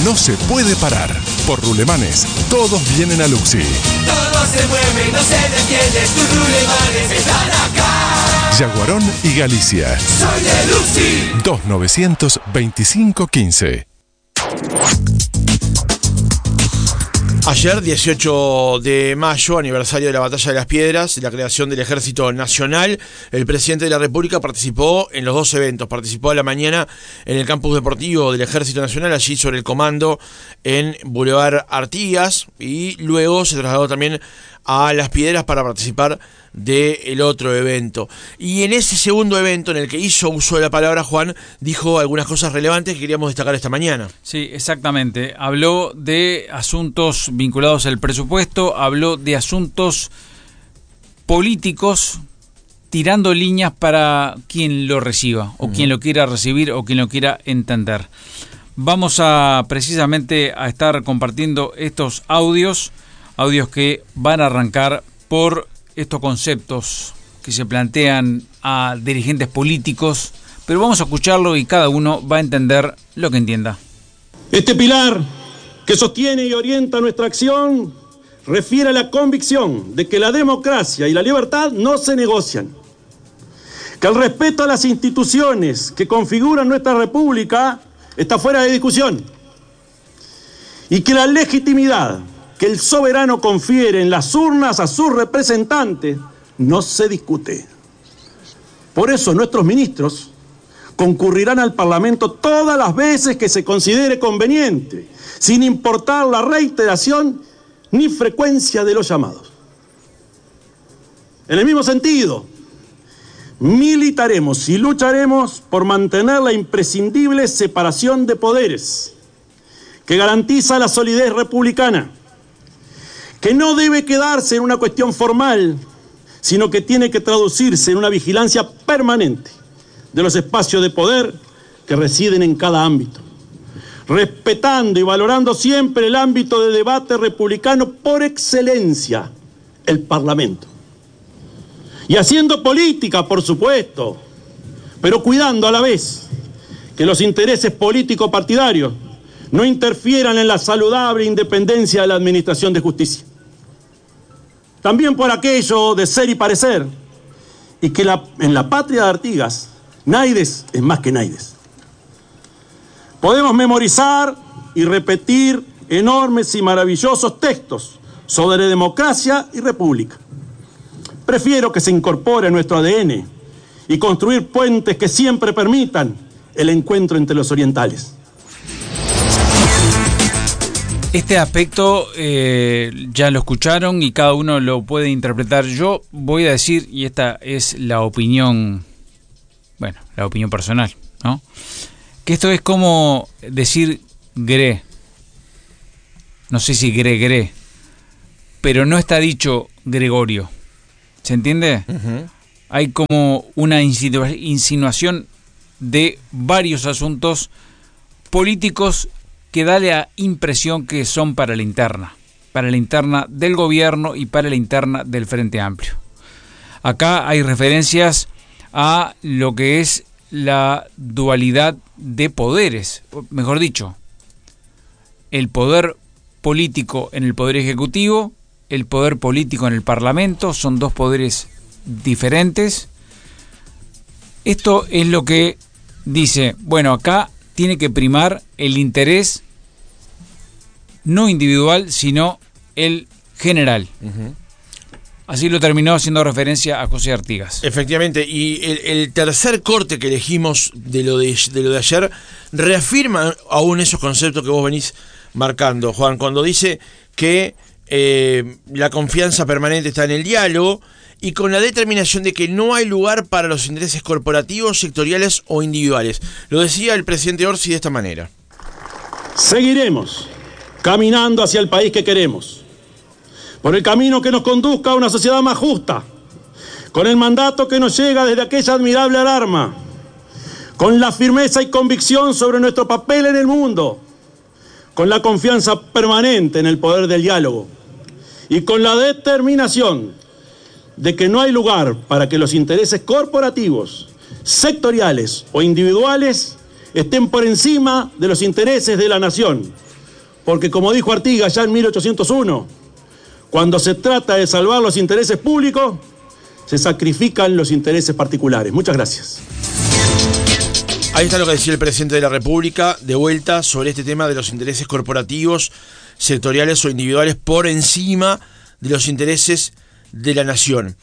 no se puede parar. Por Rulemanes, todos vienen a Luxi. Todo se mueve, no se detiene, tus Rulemanes están acá. Yaguarón y Galicia. Soy de Luxi. 292515. Ayer, 18 de mayo, aniversario de la Batalla de las Piedras, de la creación del Ejército Nacional, el presidente de la República participó en los dos eventos. Participó a la mañana en el campus deportivo del Ejército Nacional, allí sobre el comando en Boulevard Artigas, y luego se trasladó también a Las Piedras para participar del otro evento. Y en ese segundo evento, en el que hizo uso de la palabra, Juan dijo algunas cosas relevantes que queríamos destacar esta mañana. Sí, exactamente. Habló de asuntos vinculados al presupuesto, habló de asuntos políticos, tirando líneas para quien lo reciba, o quien lo quiera recibir, o quien lo quiera entender. Vamos a precisamente a estar compartiendo estos audios que van a arrancar por estos conceptos que se plantean a dirigentes políticos, pero vamos a escucharlo y cada uno va a entender lo que entienda. Este pilar que sostiene y orienta nuestra acción refiere a la convicción de que la democracia y la libertad no se negocian, que el respeto a las instituciones que configuran nuestra república está fuera de discusión y que la legitimidad que el soberano confiere en las urnas a sus representantes no se discute. Por eso nuestros ministros concurrirán al Parlamento todas las veces que se considere conveniente, sin importar la reiteración ni frecuencia de los llamados. En el mismo sentido, militaremos y lucharemos por mantener la imprescindible separación de poderes que garantiza la solidez republicana, que no debe quedarse en una cuestión formal, sino que tiene que traducirse en una vigilancia permanente de los espacios de poder que residen en cada ámbito, respetando y valorando siempre el ámbito de debate republicano por excelencia, el Parlamento. Y haciendo política, por supuesto, pero cuidando a la vez que los intereses político-partidarios no interfieran en la saludable independencia de la administración de justicia. También por aquello de ser y parecer, y que en la patria de Artigas, Naides es más que Naides. Podemos memorizar y repetir enormes y maravillosos textos sobre democracia y república. Prefiero que se incorpore a nuestro ADN y construir puentes que siempre permitan el encuentro entre los orientales. Este aspecto ya lo escucharon y cada uno lo puede interpretar. Yo voy a decir, y esta es la opinión, bueno, la opinión personal, ¿no? Que esto es como decir gre. No sé si gre, pero no está dicho Gregorio. ¿Se entiende? Uh-huh. Hay como una insinuación de varios asuntos políticos que da la impresión que son para la interna del gobierno y para la interna del Frente Amplio. Acá hay referencias a lo que es la dualidad de poderes, mejor dicho, el poder político en el Poder Ejecutivo, el poder político en el Parlamento, son dos poderes diferentes. Esto es lo que dice, bueno, acá tiene que primar el interés no individual, sino el general. Uh-huh. Así lo terminó haciendo referencia a José Artigas. Efectivamente, y el tercer corte que elegimos de lo de ayer reafirma aún esos conceptos que vos venís marcando, Juan, cuando dice que la confianza permanente está en el diálogo y con la determinación de que no hay lugar para los intereses corporativos, sectoriales o individuales. Lo decía el presidente Orsi de esta manera. Seguiremos caminando hacia el país que queremos, por el camino que nos conduzca a una sociedad más justa, con el mandato que nos llega desde aquella admirable alarma, con la firmeza y convicción sobre nuestro papel en el mundo, con la confianza permanente en el poder del diálogo y con la determinación de que no hay lugar para que los intereses corporativos, sectoriales o individuales estén por encima de los intereses de la nación porque como dijo Artigas ya en 1801, cuando se trata de salvar los intereses públicos, se sacrifican los intereses particulares. Muchas gracias. Ahí está lo que decía el presidente de la República, de vuelta, sobre este tema de los intereses corporativos, sectoriales o individuales, por encima de los intereses de la nación.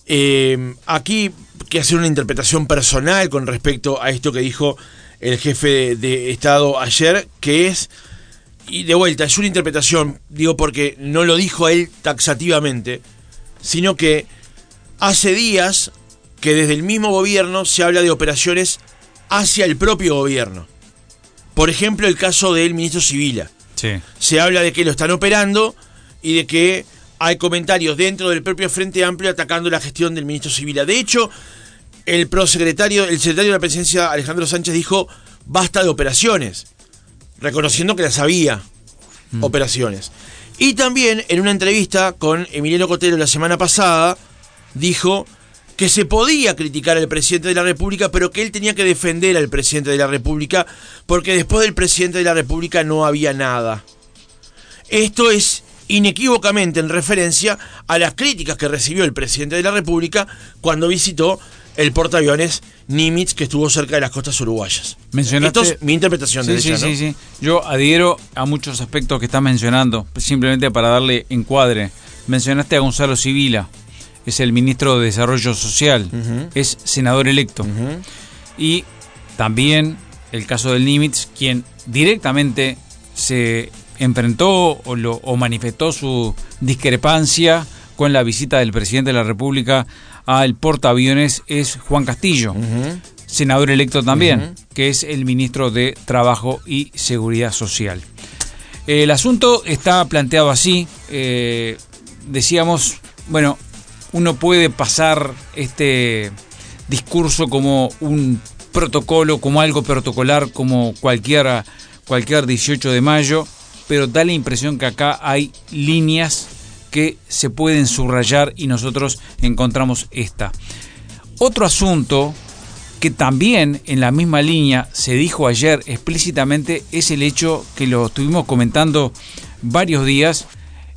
Aquí que hacer una interpretación personal con respecto a esto que dijo el jefe de Estado ayer, que es, y de vuelta, es una interpretación, digo porque no lo dijo él taxativamente, sino que hace días que desde el mismo gobierno se habla de operaciones hacia el propio gobierno. Por ejemplo, el caso del ministro Sibila. Sí. Se habla de que lo están operando y de que hay comentarios dentro del propio Frente Amplio atacando la gestión del ministro Sibila. De hecho, el secretario de la Presidencia, Alejandro Sánchez, dijo basta de operaciones, reconociendo que las había operaciones. Y también en una entrevista con Emiliano Cotelo la semana pasada dijo que se podía criticar al presidente de la República, pero que él tenía que defender al presidente de la República, porque después del presidente de la República no había nada. Esto es inequívocamente en referencia a las críticas que recibió el presidente de la República cuando visitó el portaaviones Nimitz, que estuvo cerca de las costas uruguayas. Mencionaste... Esto es mi interpretación de ella, ¿no? Sí. Yo adhiero a muchos aspectos que estás mencionando, simplemente para darle encuadre. Mencionaste a Gonzalo Sibila. Es el ministro de Desarrollo Social, es senador electo. Y también el caso del Nimitz, quien directamente se enfrentó o manifestó su discrepancia con la visita del presidente de la República al portaaviones, es Juan Castillo, senador electo también, que es el ministro de Trabajo y Seguridad Social. El asunto está planteado así, decíamos, bueno, uno puede pasar este discurso como un protocolo, como algo protocolar, como cualquier 18 de mayo, pero da la impresión que acá hay líneas que se pueden subrayar y nosotros encontramos esta. Otro asunto que también en la misma línea se dijo ayer explícitamente es el hecho que lo estuvimos comentando varios días,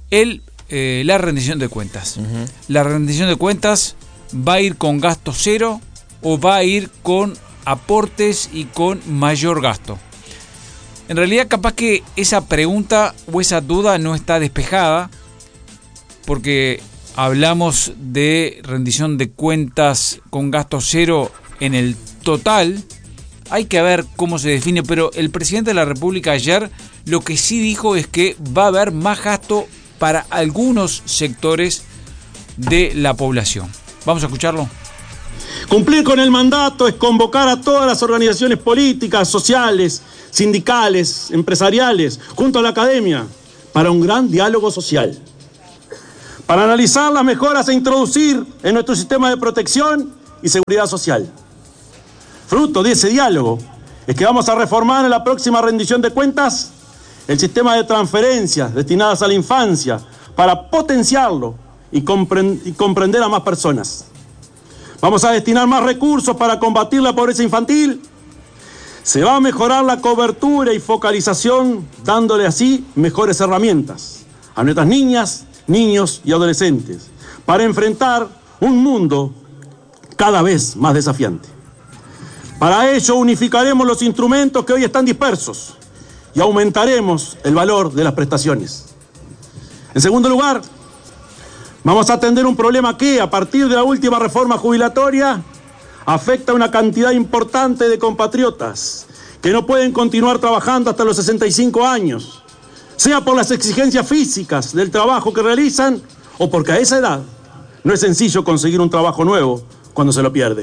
la rendición de cuentas. La rendición de cuentas va a ir con gasto cero o va a ir con aportes y con mayor gasto. En realidad capaz que esa pregunta o esa duda no está despejada, porque hablamos de rendición de cuentas con gasto cero en el total. Hay que ver cómo se define, pero el presidente de la República ayer lo que sí dijo es que va a haber más gasto para algunos sectores de la población. Vamos a escucharlo. Cumplir con el mandato es convocar a todas las organizaciones políticas, sociales, sindicales, empresariales, junto a la academia, para un gran diálogo social. Para analizar las mejoras a introducir en nuestro sistema de protección y seguridad social. Fruto de ese diálogo es que vamos a reformar en la próxima rendición de cuentas el sistema de transferencias destinadas a la infancia para potenciarlo y comprender a más personas. Vamos a destinar más recursos para combatir la pobreza infantil. Se va a mejorar la cobertura y focalización, dándole así mejores herramientas a nuestras niñas, niños y adolescentes para enfrentar un mundo cada vez más desafiante. Para ello unificaremos los instrumentos que hoy están dispersos y aumentaremos el valor de las prestaciones. En segundo lugar, vamos a atender un problema que, a partir de la última reforma jubilatoria, afecta a una cantidad importante de compatriotas que no pueden continuar trabajando hasta los 65 años, sea por las exigencias físicas del trabajo que realizan o porque a esa edad no es sencillo conseguir un trabajo nuevo cuando se lo pierde.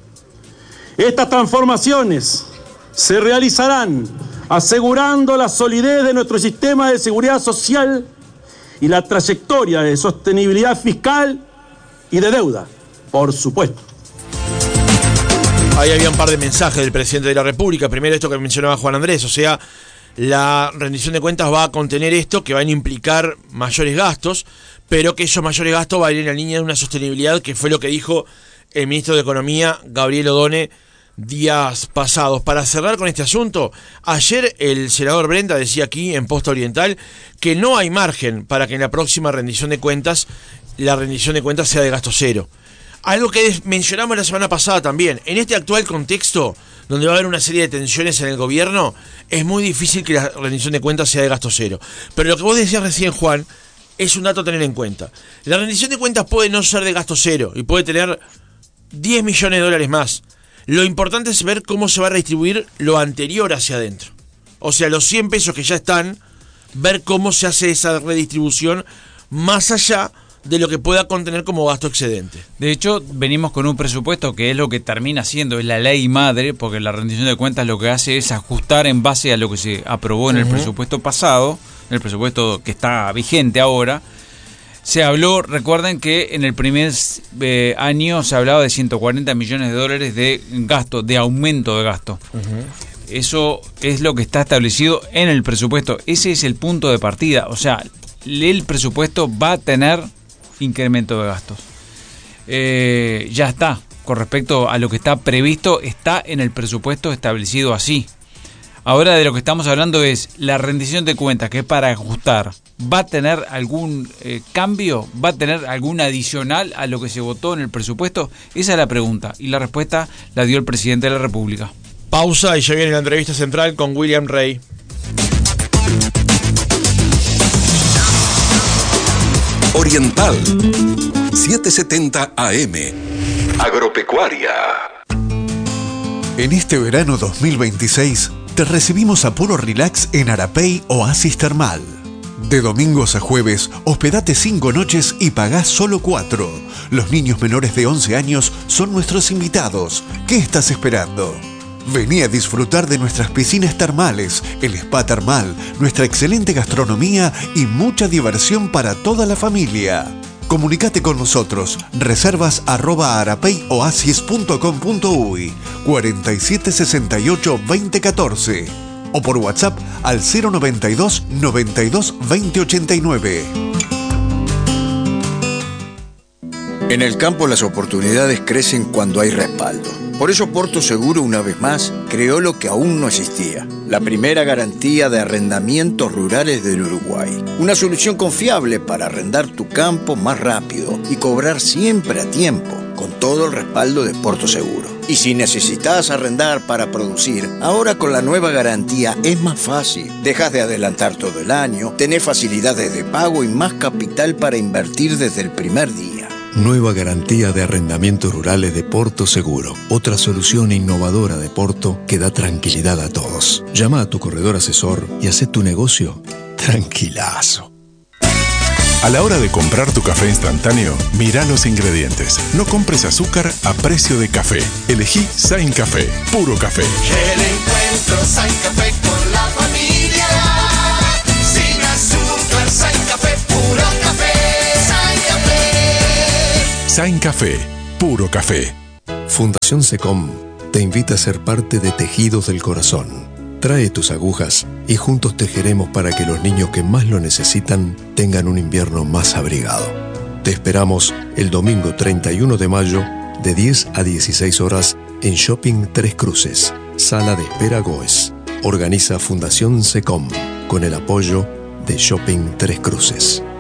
Estas transformaciones se realizarán asegurando la solidez de nuestro sistema de seguridad social y la trayectoria de sostenibilidad fiscal y de deuda, por supuesto. Ahí había un par de mensajes del presidente de la República. Primero esto que mencionaba Juan Andrés, o sea, la rendición de cuentas va a contener esto, que van a implicar mayores gastos, pero que esos mayores gastos van a ir en la línea de una sostenibilidad, que fue lo que dijo el ministro de Economía, Gabriel Odone, días pasados. Para cerrar con este asunto, ayer el senador Brenda decía aquí en Posta Oriental que no hay margen para que en la próxima rendición de cuentas, la rendición de cuentas sea de gasto cero. Algo que mencionamos la semana pasada también. En este actual contexto, donde va a haber una serie de tensiones en el gobierno, es muy difícil que la rendición de cuentas sea de gasto cero. Pero lo que vos decías recién, Juan, es un dato a tener en cuenta. La rendición de cuentas puede no ser de gasto cero y puede tener 10 millones de dólares más. Lo importante es ver cómo se va a redistribuir lo anterior hacia adentro. O sea, los 100 pesos que ya están, ver cómo se hace esa redistribución más allá de lo que pueda contener como gasto excedente. De hecho, venimos con un presupuesto que es lo que termina siendo, es la ley madre, porque la rendición de cuentas lo que hace es ajustar en base a lo que se aprobó en el presupuesto pasado, el presupuesto que está vigente ahora. Se habló, recuerden que en el primer año se hablaba de 140 millones de dólares de gasto, de aumento de gasto. Eso es lo que está establecido en el presupuesto. Ese es el punto de partida. O sea, el presupuesto va a tener incremento de gastos. Ya está. Con respecto a lo que está previsto, está en el presupuesto establecido así. Ahora de lo que estamos hablando es la rendición de cuentas, que es para ajustar. ¿Va a tener algún cambio? ¿Va a tener algún adicional a lo que se votó en el presupuesto? Esa es la pregunta. Y la respuesta la dio el presidente de la República. Pausa y ya viene la entrevista central con William Rey. Oriental 770 AM. Agropecuaria. En este verano 2026 te recibimos a puro relax en Arapey Oasis Termal. De domingos a jueves, hospedate 5 noches y pagás solo 4. Los niños menores de 11 años son nuestros invitados. ¿Qué estás esperando? Vení a disfrutar de nuestras piscinas termales, el spa termal, nuestra excelente gastronomía y mucha diversión para toda la familia. Comunicate con nosotros. Reservas @arapeyoasis.com.uy 4768 2014 o por WhatsApp al 092 92 2089. En el campo las oportunidades crecen cuando hay respaldo. Por eso Porto Seguro, una vez más, creó lo que aún no existía: la primera garantía de arrendamientos rurales del Uruguay. Una solución confiable para arrendar tu campo más rápido y cobrar siempre a tiempo, con todo el respaldo de Porto Seguro. Y si necesitas arrendar para producir, ahora con la nueva garantía es más fácil. Dejas de adelantar todo el año, tenés facilidades de pago y más capital para invertir desde el primer día. Nueva garantía de arrendamientos rurales de Porto Seguro. Otra solución innovadora de Porto que da tranquilidad a todos. Llama a tu corredor asesor y haz tu negocio tranquilazo. A la hora de comprar tu café instantáneo, mira los ingredientes. No compres azúcar a precio de café. Elegí Sain Café, puro café. El encuentro Sain Café con la familia. Sin azúcar, Sain Café, puro café. Sain Café. Sain Café, puro café. Fundación SECOM te invita a ser parte de Tejidos del Corazón. Trae tus agujas y juntos tejeremos para que los niños que más lo necesitan tengan un invierno más abrigado. Te esperamos el domingo 31 de mayo de 10 a 16 horas en Shopping Tres Cruces, Sala de Espera Goes. Organiza Fundación SECOM con el apoyo de Shopping Tres Cruces.